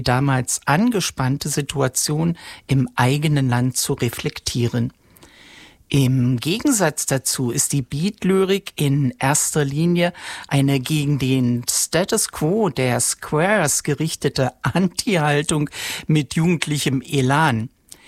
damals angespannte Situation im eigenen Land zu reflektieren. Im Gegensatz dazu ist die Beat-Lyrik in erster Linie eine gegen den Status quo der Squares gerichtete Anti-Haltung mit jugendlichem Elan.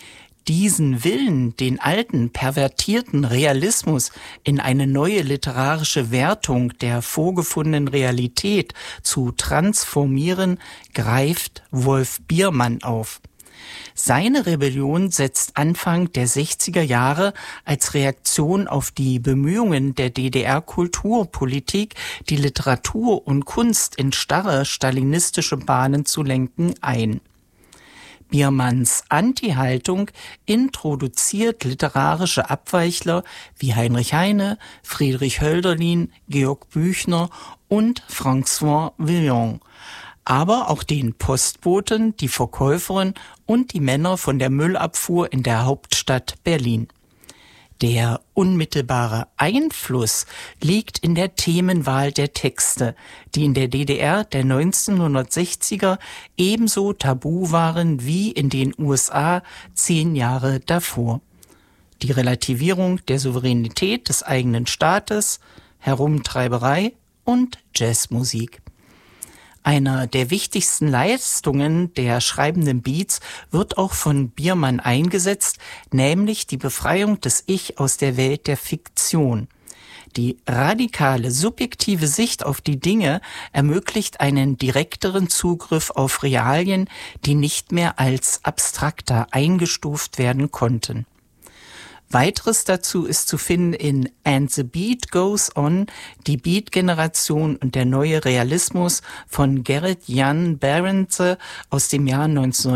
Diesen Willen, den alten, pervertierten Realismus in eine neue literarische Wertung der vorgefundenen Realität zu transformieren, greift Wolf Biermann auf. Seine Rebellion setzt Anfang der 60er Jahre als Reaktion auf die Bemühungen der DDR-Kulturpolitik, die Literatur und Kunst in starre stalinistische Bahnen zu lenken, ein. Biermanns Anti-Haltung introduziert literarische Abweichler wie Heinrich Heine, Friedrich Hölderlin, Georg Büchner und François Villon, aber auch den Postboten, die Verkäuferin und die Männer von der Müllabfuhr in der Hauptstadt Berlin. Der unmittelbare Einfluss liegt in der Themenwahl der Texte, die in der DDR der 1960er ebenso tabu waren wie in den USA 10 Jahre davor. Die Relativierung der Souveränität des eigenen Staates, Herumtreiberei und Jazzmusik. Einer der wichtigsten Leistungen der schreibenden Beats wird auch von Biermann eingesetzt, nämlich die Befreiung des Ich aus der Welt der Fiktion. Die radikale, subjektive Sicht auf die Dinge ermöglicht einen direkteren Zugriff auf Realien, die nicht mehr als abstrakter eingestuft werden konnten. Weiteres dazu ist zu finden in And the Beat Goes On, die Beat-Generation und der neue Realismus von Gerrit Jan Berendse aus dem Jahr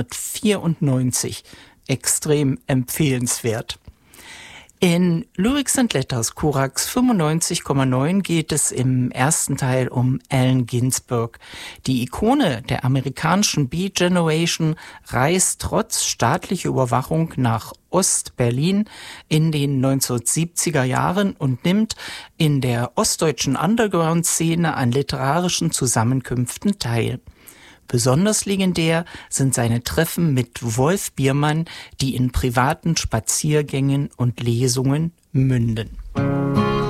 1994. Extrem empfehlenswert. In Lyrics and Letters, Korax 95,9 geht es im ersten Teil um Allen Ginsberg. Die Ikone der amerikanischen Beat Generation reist trotz staatlicher Überwachung nach Ost-Berlin in den 1970er Jahren und nimmt in der ostdeutschen Underground-Szene an literarischen Zusammenkünften teil. Besonders legendär sind seine Treffen mit Wolf Biermann, die in privaten Spaziergängen und Lesungen münden.